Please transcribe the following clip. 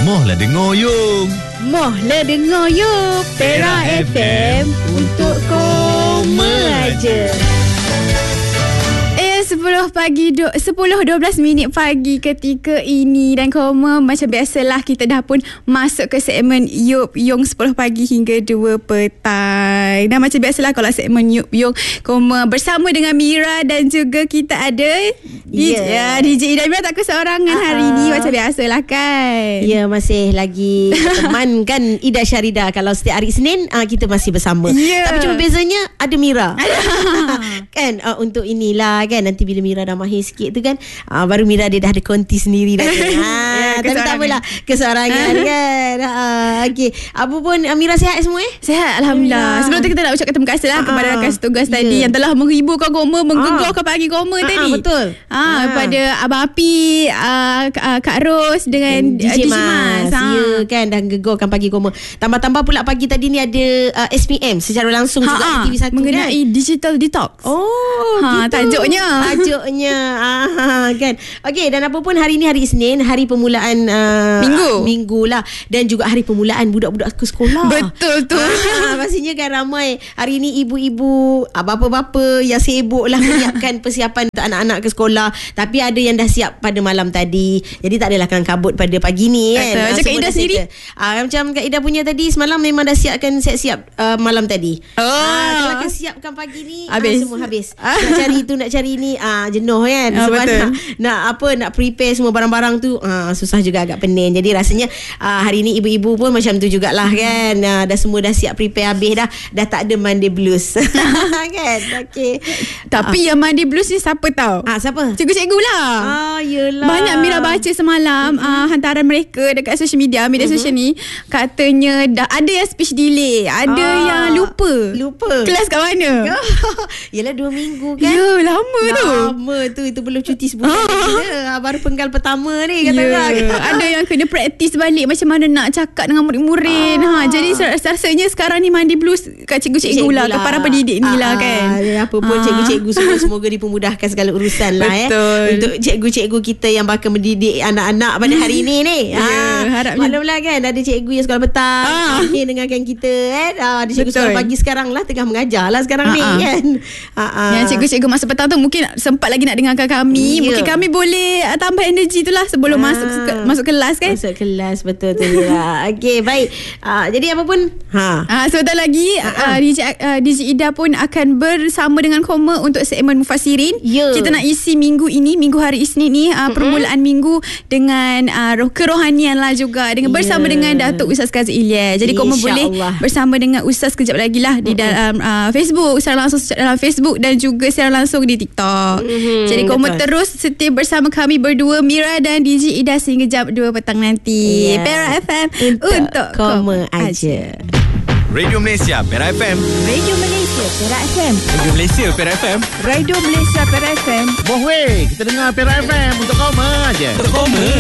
Mohlah dengar yung. Mohlah dengar yuk Pera FM untuk koma aja. 10 pagi 10-12 minit pagi ketika ini. Dan Koma, macam biasalah kita dah pun masuk ke segmen Yup Yung 10 pagi hingga 2 petang. Dan macam biasalah kalau segmen Yup Yung Koma bersama dengan Mira dan juga kita ada DJ Ida. Mira tak keseorangan hari ni macam biasalah kan. Ya, masih lagi teman kan Ida Syarida. Kalau setiap hari Isnin kita masih bersama. Tapi cuma bezanya ada Mira. Kan untuk inilah kan, nanti bila Mira dah mahir sikit tu kan, baru Mira dia dah ada konti sendiri dah. Tapi tak apalah, keseorangan kan. Okey, apa pun Mira sihat semua Sihat, Alhamdulillah. Sebelum tu kita nak ucapkan terima kasih lah kepada rakan setugas tadi yang telah menghiburkan Koma, menggegorkan pagi Koma tadi. Betul. Kepada Abang Api, Kak Ros dengan DJ Mas. Ya kan, dah gegorkan pagi Koma. Tambah-tambah pula pagi tadi ni ada SPM secara langsung juga di TV1 mengenai kan? digital detox. Gitu. Tajuknya kan. Okey, dan apa pun hari ni hari Isnin, hari permulaan minggu lah, dan juga hari permulaan budak-budak ke sekolah. Betul tu. Pastinya kan ramai hari ni ibu-ibu, bapa-bapa yang sibuk lah menyiapkan persiapan untuk anak-anak ke sekolah. Tapi ada yang dah siap pada malam tadi, jadi tak adalah kelang kabut pada pagi ni kan. Macam Kak Ida sendiri, macam Kak Ida punya tadi semalam memang dah siapkan siap-siap malam tadi. Kalau kan siapkan pagi ni semua habis. Nak cari tu, nak cari ni, jenuh kan. Sebab nak prepare semua barang-barang tu susah juga, agak pening. Jadi rasanya hari ni ibu-ibu pun macam tu jugalah kan. Dah semua dah siap prepare habis dah tak ada Monday blues. Kan. Okey. Tapi yang Monday blues ni siapa tahu? Siapa? Cikgu-cikgu lah. Yelah. Banyak Mira baca semalam hantaran mereka dekat social media sosial ni, katanya dah ada yang speech delay, ada yang lupa kelas kat mana. Yelah 2 minggu kan. Ya, lama tu. Itu belum cuti sebulan. Baru penggal pertama ni kata orang. Ada yang kena praktis balik macam mana nak cakap dengan murid-murid. Jadi rasanya sekarang ni mandi blues kat cikgu-cikgu lah, ke para pendidik ni lah kan. Apa pun cikgu-cikgu semua semoga dipermudahkan segala urusan lah. Betul. Untuk cikgu-cikgu kita yang bakal mendidik anak-anak pada hari ni harapnya. Maklumlah kan, ada cikgu yang sekolah petang dengarkan kita kan. Ada cikgu sekolah pagi sekarang lah, tengah mengajar lah sekarang ni kan. Yang cikgu-cikgu masa petang tu mungkin sempat lagi nak dengarkan kami. Mungkin kami boleh tambah energi tu lah sebelum masuk kelas kan. Masuk kelas, betul tu lah. Okey, baik. Jadi apa pun sebentar lagi DJ Ida pun akan bersama dengan Koma untuk segmen Mufassirin. Kita nak isi minggu ini, minggu hari Isnin ni, permulaan minggu dengan kerohanian lah juga, dengan bersama dengan Datuk Ustaz Kazim Ilyas. Jadi Koma boleh bersama dengan Ustaz kejap lagi lah di dalam Facebook, secara langsung dalam Facebook dan juga secara langsung di TikTok. Jadi Koma terus setia bersama kami berdua, Mira dan DJ Ida, sehingga jam 2 petang nanti. Pera FM untuk Koma aja. Radio Malaysia Pera FM. Radio Malaysia Pera FM. Radio Malaysia Pera FM. Radio Malaysia Pera FM. Boh weh, kita dengar Pera FM untuk Koma aja. Untuk Koma.